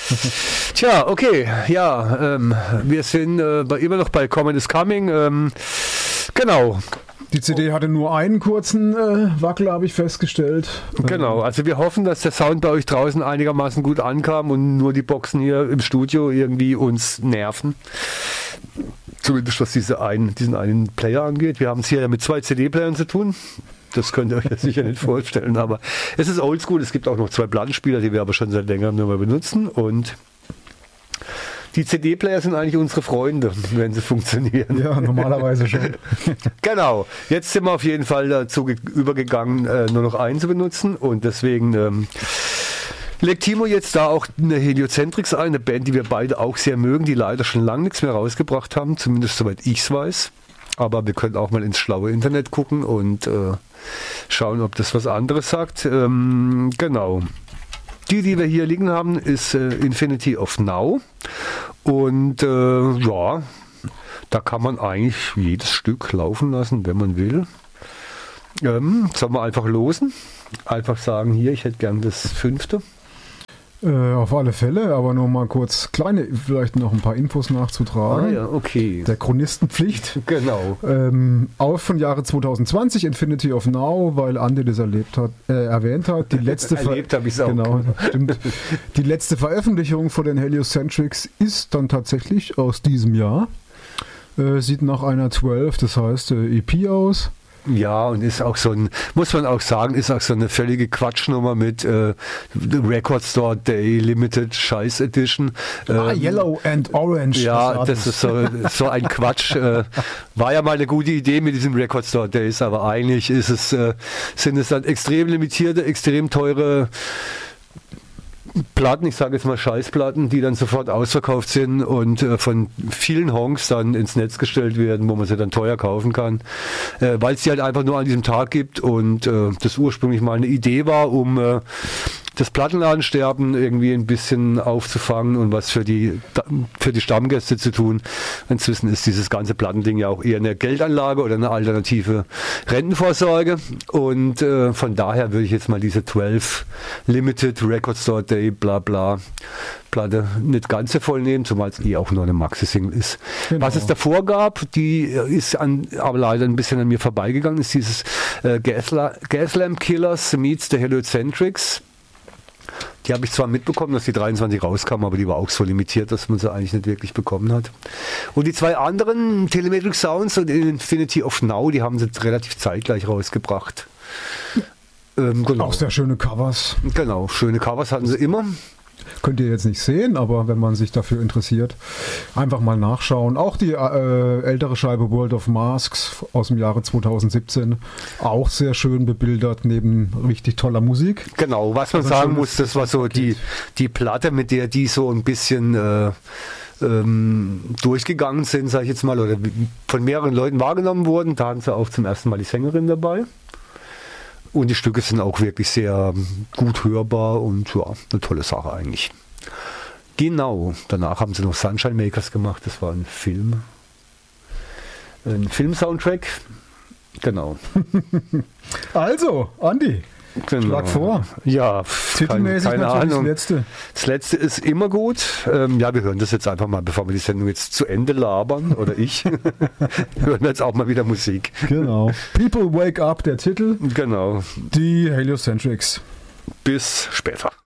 Tja, okay, ja, wir sind immer noch bei Common is Coming. Genau. Die CD hatte nur einen kurzen Wackel, habe ich festgestellt. Genau, also wir hoffen, dass der Sound bei euch draußen einigermaßen gut ankam und nur die Boxen hier im Studio irgendwie uns nerven. Zumindest was diesen einen Player angeht. Wir haben es hier ja mit 2 CD-Playern zu tun. Das könnt ihr euch ja sicher nicht vorstellen, aber es ist oldschool. Es gibt auch noch 2 Plattenspieler, die wir aber schon seit längerem nur mal benutzen. Und die CD-Player sind eigentlich unsere Freunde, wenn sie funktionieren. Ja, normalerweise schon. Genau. Jetzt sind wir auf jeden Fall dazu übergegangen, nur noch einen zu benutzen. Und deswegen legt Timo jetzt da auch eine Heliocentrics ein, eine Band, die wir beide auch sehr mögen, die leider schon lange nichts mehr rausgebracht haben, zumindest soweit ich es weiß. Aber wir können auch mal ins schlaue Internet gucken und schauen, ob das was anderes sagt. Genau. Die wir hier liegen haben, ist Infinity of Now. Und ja, da kann man eigentlich jedes Stück laufen lassen, wenn man will. Sollen wir einfach losen? Einfach sagen, hier, ich hätte gern das 5. Auf alle Fälle, aber nur mal kurz vielleicht noch ein paar Infos nachzutragen. Ah ja, okay. Der Chronistenpflicht. Genau. Auch von Jahre 2020, Infinity of Now, weil Andi das erwähnt hat. Die letzte Erlebt habe ich es auch. Genau, stimmt. Die letzte Veröffentlichung von den Heliocentrics ist dann tatsächlich aus diesem Jahr. Sieht nach einer 12, das heißt EP aus. Ja, und ist auch so ein, muss man auch sagen, ist auch so eine völlige Quatschnummer mit Record Store Day Limited Scheiß Edition. Yellow and Orange. Ja, das ist so ein Quatsch. War ja mal eine gute Idee mit diesen Record Store Days, aber eigentlich ist es, sind es dann extrem limitierte, extrem teure Platten, ich sage jetzt mal Scheißplatten, die dann sofort ausverkauft sind und von vielen Honks dann ins Netz gestellt werden, wo man sie dann teuer kaufen kann, weil es die halt einfach nur an diesem Tag gibt und das ursprünglich mal eine Idee war, um das Plattenladensterben irgendwie ein bisschen aufzufangen und was für die Stammgäste zu tun. Inzwischen ist dieses ganze Plattending ja auch eher eine Geldanlage oder eine alternative Rentenvorsorge und von daher würde ich jetzt mal diese 12 Limited Record Store Day bla bla Platte nicht ganz so voll nehmen, zumal es auch nur eine Maxi-Single ist. Genau. Was es davor gab, die ist aber leider ein bisschen an mir vorbeigegangen, ist dieses Gaslamp Killers meets the Heliocentrics. Die habe ich zwar mitbekommen, dass die 23 rauskam, aber die war auch so limitiert, dass man sie eigentlich nicht wirklich bekommen hat. Und die 2 anderen, Telemetric Sounds und Infinity of Now, die haben sie relativ zeitgleich rausgebracht. Genau. Auch sehr schöne Covers. Genau, schöne Covers hatten sie immer. Könnt ihr jetzt nicht sehen, aber wenn man sich dafür interessiert, einfach mal nachschauen. Auch die ältere Scheibe World of Masks aus dem Jahre 2017, auch sehr schön bebildert, neben richtig toller Musik. Genau, was man sagen muss, das war so die Platte, mit der die so ein bisschen durchgegangen sind, sage ich jetzt mal, oder von mehreren Leuten wahrgenommen wurden. Da hatten sie auch zum ersten Mal die Sängerin dabei. Und die Stücke sind auch wirklich sehr gut hörbar und ja, eine tolle Sache eigentlich. Genau, danach haben sie noch Sunshine Makers gemacht, das war ein Film-Soundtrack. Genau. Also, Andi, genau. Schlag vor. Ja, titelmäßig keine natürlich Ahnung. das Letzte. Das Letzte ist immer gut. Ja, wir hören das jetzt einfach mal, bevor wir die Sendung jetzt zu Ende labern, oder ich. Wir hören jetzt auch mal wieder Musik. Genau. People Wake Up, der Titel. Genau. Die Heliocentrics. Bis später.